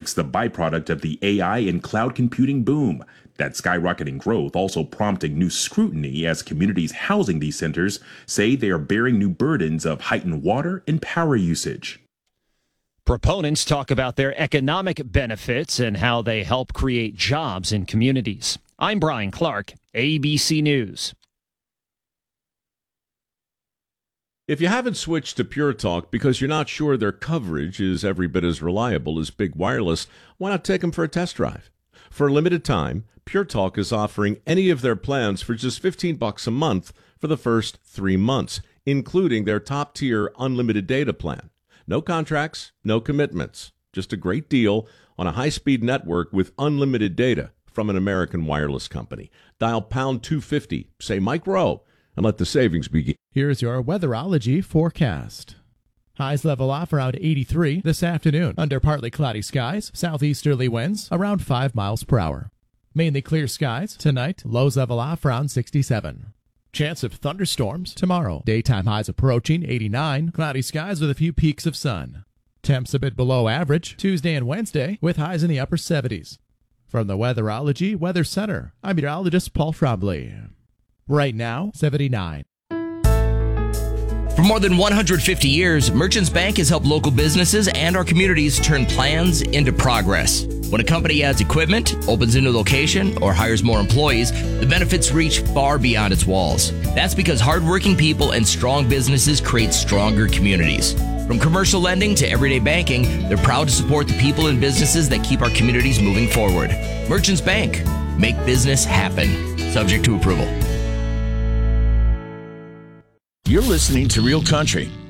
economics, the byproduct of the AI and cloud computing boom. That skyrocketing growth also prompting new scrutiny as communities housing these centers say they are bearing new burdens of heightened water and power usage. Proponents talk about their economic benefits and how they help create jobs in communities. I'm Brian Clark, ABC News. If you haven't switched to Pure Talk because you're not sure their coverage is every bit as reliable as Big Wireless, why not take them for a test drive? For a limited time, Pure Talk is offering any of their plans for just $15 a month for the first 3 months, including their top-tier unlimited data plan. No contracts, no commitments. Just a great deal on a high-speed network with unlimited data from an American wireless company. Dial pound 250, say Mike Rowe, and let the savings begin. Here's your weatherology forecast. Highs level off around 83 this afternoon under partly cloudy skies, southeasterly winds around 5 miles per hour. Mainly clear skies tonight, lows level off around 67. Chance of thunderstorms tomorrow. Daytime highs approaching 89, cloudy skies with a few peaks of sun. Temps a bit below average Tuesday and Wednesday with highs in the upper 70s. From the Weatherology Weather Center, I'm meteorologist Paul Frombley. Right now, 79. For more than 150 years, Merchants Bank has helped local businesses and our communities turn plans into progress. When a company adds equipment, opens a new location, or hires more employees, the benefits reach far beyond its walls. That's because hardworking people and strong businesses create stronger communities. From commercial lending to everyday banking, they're proud to support the people and businesses that keep our communities moving forward. Merchants Bank. Make business happen. Subject to approval. You're listening to Real Country